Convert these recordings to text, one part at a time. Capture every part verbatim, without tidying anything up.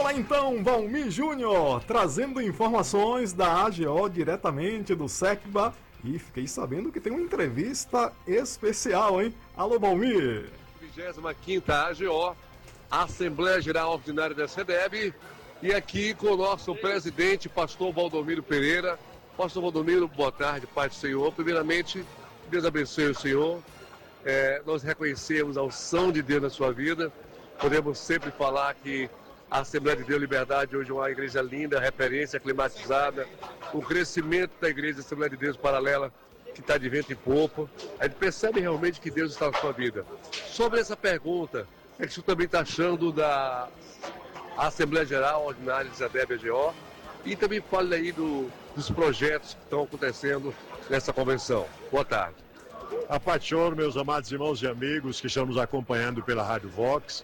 lá então, Valmir Júnior, trazendo informações da A G O diretamente do SECBA. E fiquei sabendo que tem uma entrevista especial, hein? Alô, Valmir! vigésima quinta A G O, Assembleia Geral Ordinária da SEDEB, e aqui com o nosso presidente, pastor Valdomiro Pereira. Pastor Valdomiro, boa tarde, Pai do Senhor. Primeiramente, Deus abençoe o Senhor. É, nós reconhecemos a unção de Deus na sua vida. Podemos sempre falar que a Assembleia de Deus Liberdade hoje é uma igreja linda, referência, climatizada. O crescimento da igreja Assembleia de Deus Paralela, que está de vento em popa. A gente percebe realmente que Deus está na sua vida. Sobre essa pergunta, o que o senhor também está achando da Assembleia Geral Ordinária de SEDEB A G O? E também fale aí do, dos projetos que estão acontecendo nessa convenção. Boa tarde. A paz do Senhor, meus amados irmãos e amigos que estão nos acompanhando pela Rádio Vox.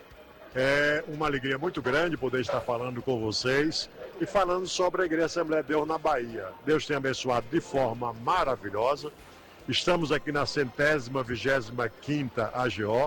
É uma alegria muito grande poder estar falando com vocês e falando sobre a Igreja Assembleia de Deus na Bahia. Deus tem abençoado de forma maravilhosa. Estamos aqui na centésima, vigésima quinta A G O.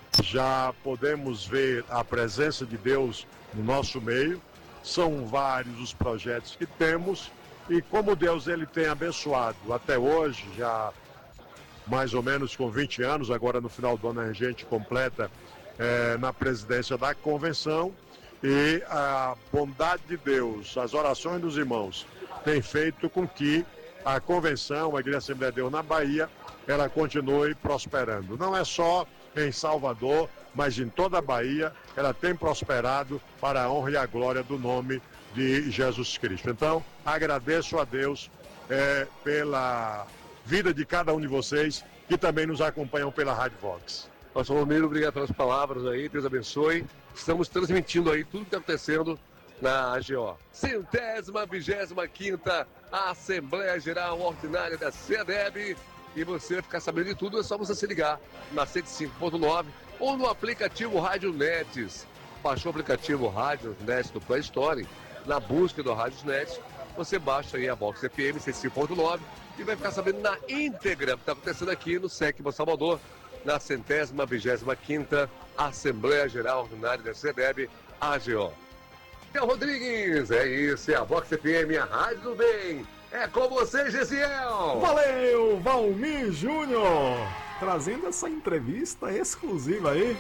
Já podemos ver a presença de Deus no nosso meio. São vários os projetos que temos e como Deus ele tem abençoado até hoje, já mais ou menos com vinte anos, agora no final do ano a gente completa É, na presidência da convenção, e a bondade de Deus, as orações dos irmãos têm feito com que a convenção, a Igreja Assembleia de Deus na Bahia, ela continue prosperando. Não é só em Salvador, mas em toda a Bahia, ela tem prosperado para a honra e a glória do nome de Jesus Cristo. Então, agradeço a Deus é, pela vida de cada um de vocês que também nos acompanham pela Rádio Vox. Pastor Valdomiro, obrigado pelas palavras aí, Deus abençoe. Estamos transmitindo aí tudo que está acontecendo na A G O. Centésima, vigésima quinta Assembleia Geral Ordinária da SEDEB. E você ficar sabendo de tudo, é só você se ligar na cento e cinco ponto nove ou no aplicativo Rádio Nets. Baixou o aplicativo Rádio Nets do Play Store, na busca do Rádio Nets, você baixa aí a Vox F M cento e cinco ponto nove e vai ficar sabendo na íntegra o que está acontecendo aqui no SECBA Salvador, na centésima, vigésima quinta Assembleia Geral Ordinária da SEDEB A G O. Gesiel Rodrigues, é isso, é a Vox F M, a Rádio do Bem. É com você, Gesiel! Valeu, Valmir Júnior! Trazendo essa entrevista exclusiva aí.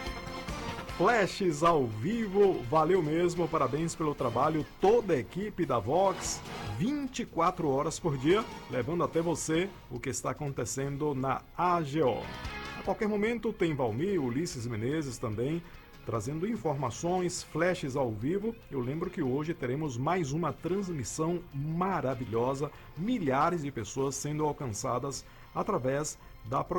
Flashes ao vivo, valeu mesmo, parabéns pelo trabalho, toda a equipe da Vox, vinte e quatro horas por dia, levando até você o que está acontecendo na A G O. A qualquer momento tem Valmir, Ulisses Menezes também, trazendo informações, flashes ao vivo. Eu lembro que hoje teremos mais uma transmissão maravilhosa, milhares de pessoas sendo alcançadas através da